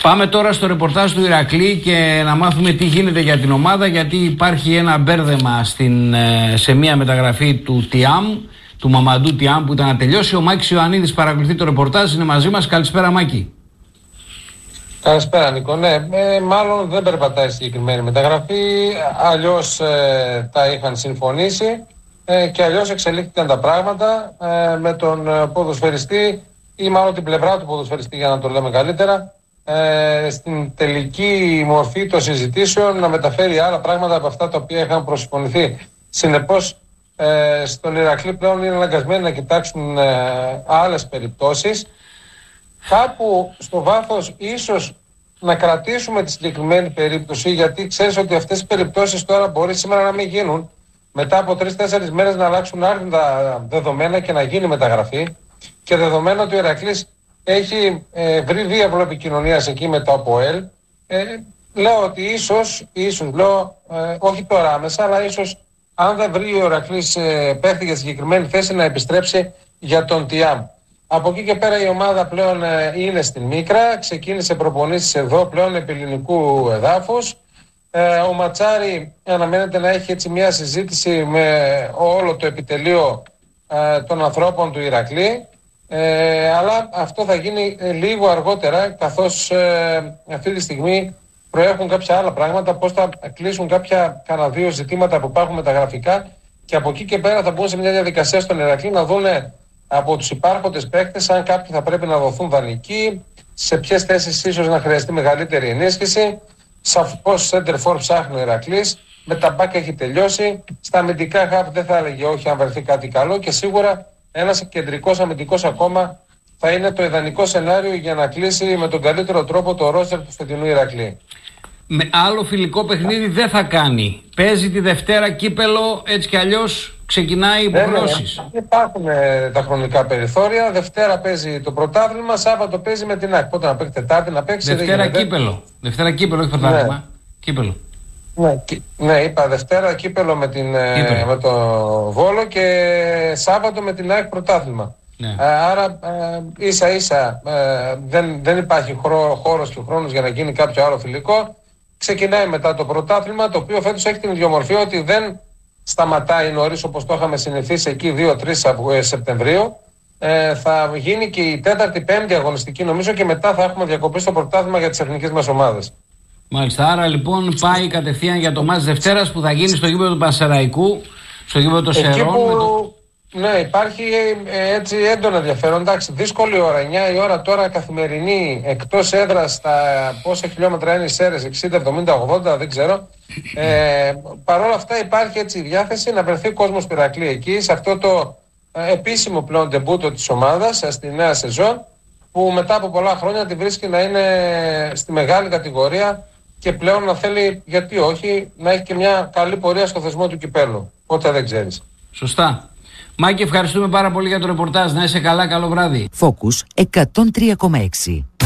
Πάμε τώρα στο ρεπορτάζ του Ηρακλή και να μάθουμε τι γίνεται για την ομάδα, γιατί υπάρχει ένα μπέρδεμα σε μια μεταγραφή του Τιάμ, του Μαμαντού Τιάμ, που ήταν να τελειώσει. Ο Μάκης Ιωαννίδης παρακολουθεί το ρεπορτάζ, είναι μαζί μας. Καλησπέρα, Μάκη. Καλησπέρα, Νίκο. Ναι, μάλλον δεν περπατάει συγκεκριμένη μεταγραφή, αλλιώς τα είχαν συμφωνήσει και αλλιώς εξελίχθηκαν τα πράγματα με τον ποδοσφαιριστή ή μάλλον την πλευρά του ποδοσφαιριστή, για να το λέμε καλύτερα, στην τελική μορφή των συζητήσεων να μεταφέρει άλλα πράγματα από αυτά τα οποία είχαν προσυμφωνηθεί. Συνεπώς, στον Ηρακλή πλέον είναι αναγκασμένοι να κοιτάξουν άλλες περιπτώσεις. Κάπου στο βάθος ίσως να κρατήσουμε τη συγκεκριμένη περίπτωση, γιατί ξέρεις ότι αυτές οι περιπτώσεις τώρα μπορεί σήμερα να μην γίνουν. Μετά από 3-4 μέρες να αλλάξουν άρθρα δεδομένα και να γίνει μεταγραφή. Και δεδομένου ότι ο Ηρακλής έχει βρει διάβλο επικοινωνίας εκεί με το ΑΠΟΕΛ, λέω ότι ίσως λέω, όχι τώρα άμεσα, αλλά ίσως αν δεν βρει ο Ηρακλής παίχτη για συγκεκριμένη θέση, να επιστρέψει για τον Τιάμ. Από εκεί και πέρα η ομάδα πλέον είναι στην Μίκρα, ξεκίνησε προπονήσεις εδώ πλέον επί ελληνικού εδάφους. Ο Ματσάρη αναμένεται να έχει έτσι μια συζήτηση με όλο το επιτελείο των ανθρώπων του Ηρακλή, αλλά αυτό θα γίνει λίγο αργότερα, καθώς αυτή τη στιγμή προέχουν κάποια άλλα πράγματα, πώς θα κλείσουν κάνα δύο ζητήματα που υπάρχουν με τα γραφικά, και από εκεί και πέρα θα μπουν σε μια διαδικασία στον Ηρακλή να δούνε από τους υπάρχοντες παίκτες αν κάποιοι θα πρέπει να δοθούν δανεικοί, σε ποιες θέσεις ίσως να χρειαστεί μεγαλύτερη ενίσχυση. Σαφώς center for ψάχνει ο Ηρακλής, με τα μπακ έχει τελειώσει, στα αμυντικά χαφ δεν θα έλεγε όχι αν βρεθεί κάτι καλό, και σίγουρα ένας κεντρικός αμυντικός ακόμα θα είναι το ιδανικό σενάριο για να κλείσει με τον καλύτερο τρόπο το ρόστερ του φετινού Ηρακλή. Με άλλο φιλικό παιχνίδι δεν θα κάνει. Παίζει τη Δευτέρα κύπελο, έτσι κι αλλιώς ξεκινάει υποχρεώσεις. Υπάρχουν τα χρονικά περιθώρια. Δευτέρα παίζει το πρωτάθλημα, Σάββατο παίζει με την ΑΕΚ. Πότε να παίξει, Τετάρτη να παίξει. Δευτέρα κύπελο. Δευτέρα κύπελο, όχι πρωτάθλημα. Ναι. Κύπελο. Ναι, είπα Δευτέρα κύπελο με το Βόλο και Σάββατο με την ΑΕΚ πρωτάθλημα. Ναι. Άρα ίσα ίσα δεν υπάρχει χώρος και χρόνος για να γίνει κάποιο άλλο φιλικό. Ξεκινάει μετά το πρωτάθλημα, το οποίο φέτος έχει την ιδιομορφία ότι δεν σταματάει νωρίς όπως το είχαμε συνηθίσει εκεί 2-3 Σεπτεμβρίου. Θα γίνει και η 4η-5η αγωνιστική νομίζω, και μετά θα έχουμε διακοπή στο πρωτάθλημα για τις εθνικές μας ομάδες. Μάλιστα, άρα λοιπόν πάει κατευθείαν για το μάτς Δευτέρας που θα γίνει στο γήπεδο του Πανσεραϊκού, στο γήπεδο των Σερών. Ναι, υπάρχει έτσι έντονο ενδιαφέρον. Εντάξει, δύσκολη ώρα, 9 η ώρα τώρα καθημερινή, εκτός έδρας, στα πόσα χιλιόμετρα είναι οι Σέρρες, 60, 70, 80, δεν ξέρω. Παρ' όλα αυτά υπάρχει έτσι η διάθεση να βρεθεί κόσμος του Ηρακλή εκεί, σε αυτό το επίσημο πλέον ντεμπούτο της ομάδας, στη νέα σεζόν, που μετά από πολλά χρόνια τη βρίσκει να είναι στη μεγάλη κατηγορία και πλέον να θέλει, γιατί όχι, να έχει και μια καλή πορεία στο θεσμό του κυπέλλου. Οπότε δεν ξέρεις. Σωστά. Μάκη, ευχαριστούμε πάρα πολύ για το ρεπορτάζ. Να είσαι καλά, καλό βράδυ. Focus 103,6.